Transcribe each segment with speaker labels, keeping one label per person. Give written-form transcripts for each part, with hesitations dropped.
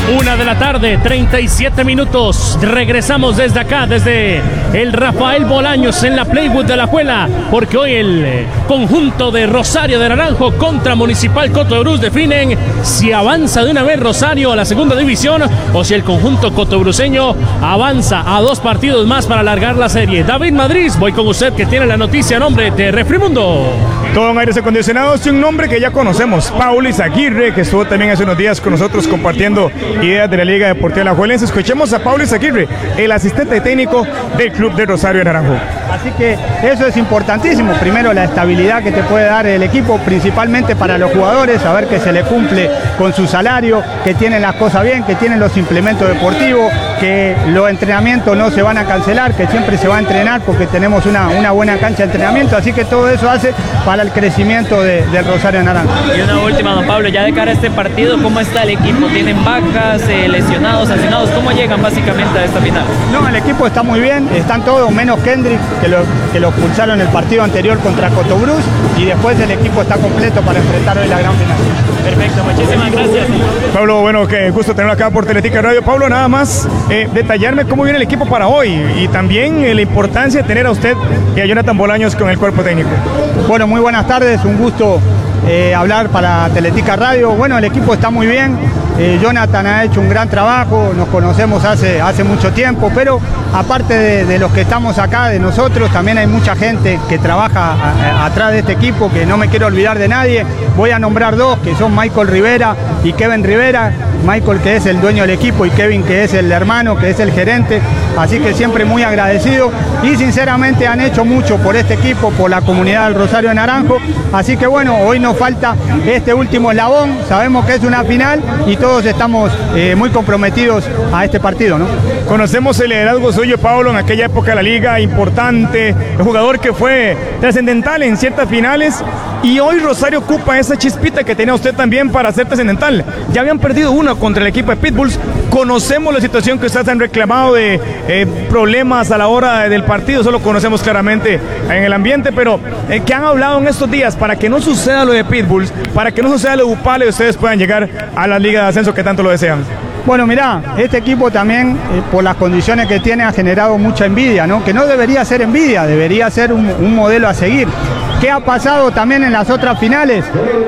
Speaker 1: 1 de la tarde, 37 minutos. Regresamos desde acá, desde el Rafael Bolaños en la Playwood de Alajuela, porque hoy el conjunto de Rosario de Naranjo contra Municipal Coto de Brus definen si avanza de una vez Rosario a la segunda división o si el conjunto cotobruceño avanza a 2 partidos más para alargar la serie. David Madrid, voy con usted que tiene la noticia a nombre de Refrimundo.
Speaker 2: Todo en aires acondicionados y un nombre que ya conocemos, Paulis Aguirre, que estuvo también hace unos días con nosotros compartiendo ideas de la Liga Deportiva Alajuelense. Escuchemos a Paulis Aguirre, el asistente técnico del Club de Rosario de Naranjo.
Speaker 3: Así que eso es importantísimo. Primero, la estabilidad que te puede dar el equipo, principalmente para los jugadores, saber que se le cumple con su salario, que tienen las cosas bien, que tienen los implementos deportivos, que los entrenamientos no se van a cancelar, que siempre se va a entrenar porque tenemos una buena cancha de entrenamiento. Así que todo eso hace para el crecimiento del Rosario de Naranjo.
Speaker 4: Y una última, don Pablo, ya de cara a este partido, ¿cómo está el equipo? ¿Tienen bajas, lesionados, sancionados? ¿Cómo llegan básicamente a esta final?
Speaker 3: No, el equipo está muy bien, están todos, menos Kendrick, que lo expulsaron el partido anterior contra Coto Brus, y después el equipo está completo para enfrentar hoy la gran final.
Speaker 4: Perfecto, muchísimas gracias.
Speaker 2: Pablo, bueno, qué gusto tenerlo acá por Teletica Radio. Pablo, nada más detallarme cómo viene el equipo para hoy y también la importancia de tener a usted y a Jonathan Bolaños con el cuerpo técnico.
Speaker 3: Bueno, muy buenas tardes, un gusto hablar para Teletica Radio. Bueno, el equipo está muy bien, Jonathan ha hecho un gran trabajo, nos conocemos hace mucho tiempo, pero aparte de los que estamos acá, de nosotros, también hay mucha gente que trabaja atrás de este equipo, que no me quiero olvidar de nadie. Voy a nombrar 2, que son Michael Rivera y Kevin Rivera. Michael, que es el dueño del equipo, y Kevin, que es el hermano, que es el gerente. Así que siempre muy agradecido y sinceramente han hecho mucho por este equipo, por la comunidad del Rosario de Naranjo. Así que bueno, hoy nos falta este último eslabón. Sabemos que es una final y todos estamos muy comprometidos a este partido, ¿no?
Speaker 2: Conocemos el liderazgo suyo, Pablo, en aquella época de la liga, importante, el jugador que fue trascendental en ciertas finales, y hoy Rosario ocupa esa chispita que tenía usted también para ser trascendental. Ya habían perdido una contra el equipo de Pitbulls. Conocemos la situación que ustedes han reclamado de problemas a la hora del partido, eso lo conocemos claramente en el ambiente, pero ¿qué han hablado en estos días para que no suceda lo de Pitbulls, para que no suceda lo de Upale y ustedes puedan llegar a la Liga de Ascenso que tanto lo desean?
Speaker 3: Bueno, mirá, este equipo también, por las condiciones que tiene, ha generado mucha envidia, ¿no? Que no debería ser envidia, debería ser un modelo a seguir. ¿Qué ha pasado también en las otras finales?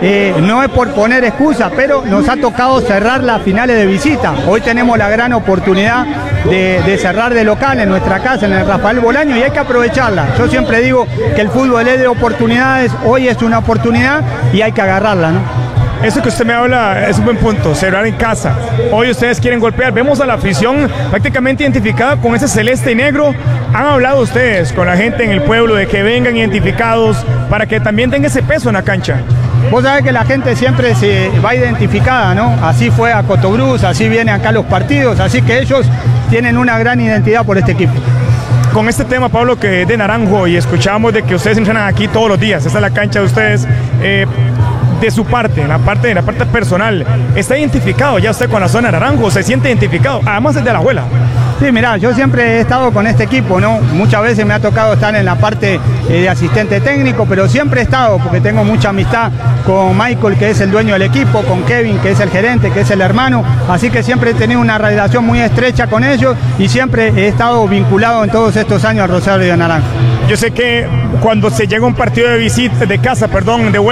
Speaker 3: No es por poner excusa, pero nos ha tocado cerrar las finales de visita. Hoy tenemos la gran oportunidad de cerrar de local en nuestra casa, en el Rafael Bolaños, y hay que aprovecharla. Yo siempre digo que el fútbol es de oportunidades, hoy es una oportunidad y hay que agarrarla, ¿no?
Speaker 2: Eso que usted me habla es un buen punto, cerrar en casa. Hoy ustedes quieren golpear, vemos a la afición prácticamente identificada con ese celeste y negro. ¿Han hablado ustedes con la gente en el pueblo de que vengan identificados para que también tenga ese peso en la cancha?
Speaker 3: Vos sabés que la gente siempre se va identificada, ¿no? Así fue a Coto Brus, así viene acá a los partidos, así que ellos tienen una gran identidad por este equipo.
Speaker 2: Con este tema, Pablo, que es de Naranjo, y escuchamos de que ustedes entrenan aquí todos los días, esta es la cancha de ustedes, de su parte, la parte personal, ¿está identificado ya usted con la zona de Naranjo? ¿Se siente identificado? Además es de Alajuela.
Speaker 3: Sí, mirá, yo siempre he estado con este equipo, ¿no? Muchas veces me ha tocado estar en la parte de asistente técnico, pero siempre he estado, porque tengo mucha amistad con Michael, que es el dueño del equipo, con Kevin, que es el gerente, que es el hermano, así que siempre he tenido una relación muy estrecha con ellos y siempre he estado vinculado en todos estos años al Rosario de Naranjo.
Speaker 2: Yo sé que cuando se llega a un partido de visita, de casa, perdón, de